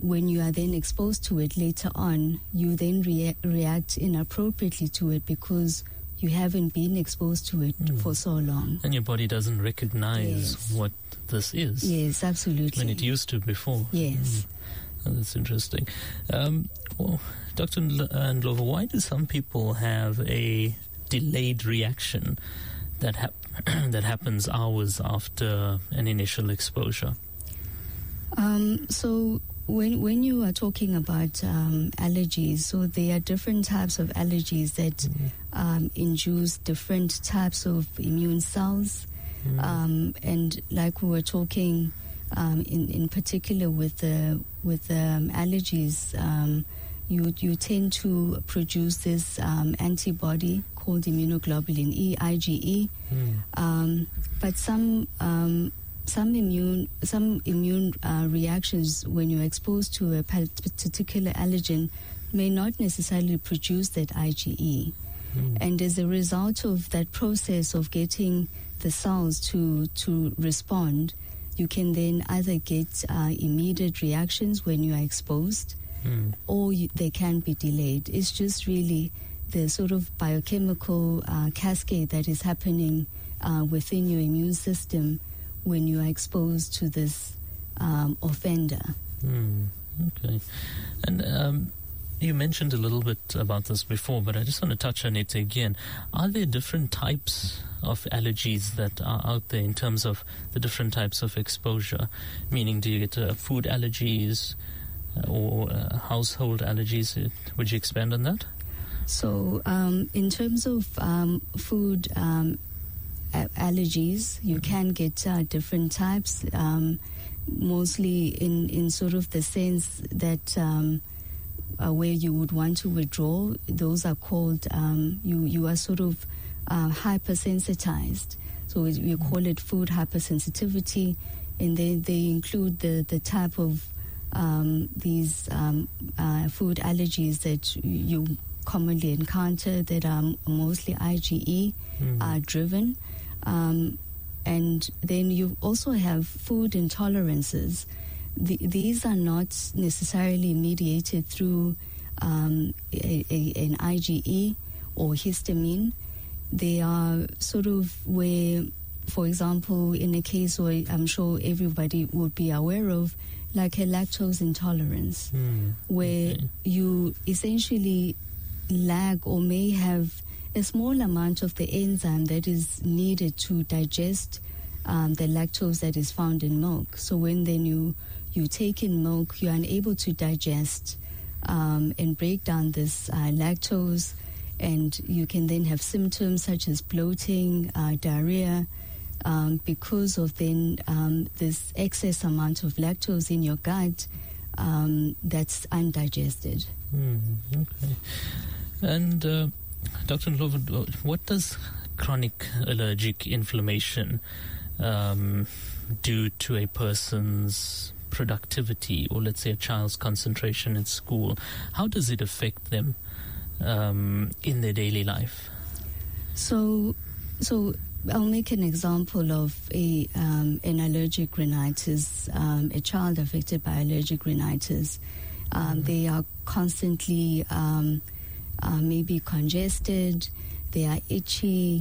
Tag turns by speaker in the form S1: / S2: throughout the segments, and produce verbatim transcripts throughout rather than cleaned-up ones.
S1: when you are then exposed to it later on, you then rea- react inappropriately to it because you haven't been exposed to it mm. for so long.
S2: And your body doesn't recognize
S1: yes.
S2: what this is.
S1: Yes, absolutely.
S2: When it used to before.
S1: Yes.
S2: Mm. Oh, that's interesting. Um, well, Doctor Ndlovu, why do some people have a delayed reaction that hap- that happens hours after an initial exposure?
S1: Um, so when when you are talking about um, allergies, so there are different types of allergies that mm. um, induce different types of immune cells. Mm. Um, and like we were talking um, in, in particular with the with the um, allergies, um, you you tend to produce this um, antibody called immunoglobulin E, I G E. Mm. Um, but some um, some immune some immune uh, reactions when you're exposed to a particular allergen may not necessarily produce that I G E. Mm. And as a result of that process of getting the cells to to respond, you can then either get uh, immediate reactions when you are exposed, mm. or you, they can be delayed. It's just really the sort of biochemical uh, cascade that is happening uh, within your immune system when you are exposed to this um, offender.
S2: Mm, okay. And um, you mentioned a little bit about this before, but I just want to touch on it again. Are there different types of allergies that are out there in terms of the different types of exposure? Meaning, do you get uh, food allergies uh, or uh, household allergies? Would you expand on that?
S1: So um, in terms of um, food um, a- allergies, you can get uh, different types, um, mostly in, in sort of the sense that um, uh, where you would want to withdraw. Those are called, um, you, you are sort of uh, hypersensitized. So we call it food hypersensitivity, and they, they include the, the type of um, these um, uh, food allergies that you commonly encounter that are mostly I G E mm. uh, driven. Um, and then you also have food intolerances. The, these are not necessarily mediated through um, a, a, an I G E or histamine. They are sort of where, for example, in a case where I'm sure everybody would be aware of, like a lactose intolerance, mm. where okay. you essentially lack or may have a small amount of the enzyme that is needed to digest um, the lactose that is found in milk. So when then you you take in milk, you're unable to digest um, and break down this uh, lactose, and you can then have symptoms such as bloating, uh, diarrhea, um, because of then um, this excess amount of lactose in your gut um, that's undigested.
S2: Mm, okay. And uh, Doctor Ndlovu, what does chronic allergic inflammation um, do to a person's productivity, or let's say a child's concentration in school? How does it affect them um, in their daily life?
S1: So, so I'll make an example of a um, an allergic rhinitis, um, a child affected by allergic rhinitis. Um, mm-hmm. They are constantly um, uh, maybe congested, they are itchy,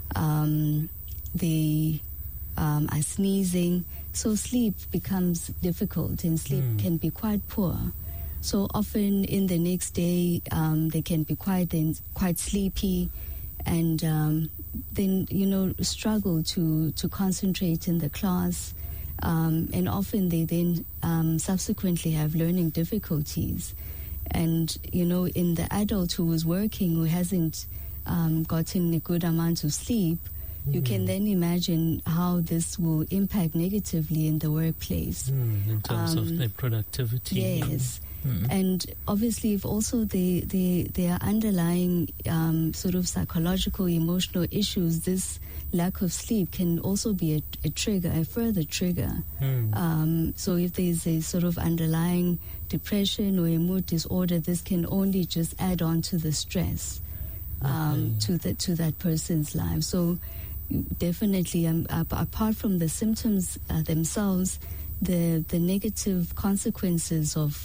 S1: um, they um, are sneezing. So sleep becomes difficult, and sleep mm. can be quite poor. So often in the next day, um, they can be quite quite sleepy, and um, then you know struggle to to concentrate in the class, um, and often they then um, subsequently have learning difficulties. And you know, in the adult who is working, who hasn't um, gotten a good amount of sleep, you can then imagine how this will impact negatively in the workplace.
S2: Mm, in terms um, of their productivity.
S1: Yes. Mm. And obviously, if also they, they, they are underlying um, sort of psychological, emotional issues, this lack of sleep can also be a, a trigger, a further trigger. Mm. Um, so if there's a sort of underlying depression or a mood disorder, this can only just add on to the stress um, okay. to, the, to that person's life. So definitely, um, apart from the symptoms uh, themselves, the the negative consequences of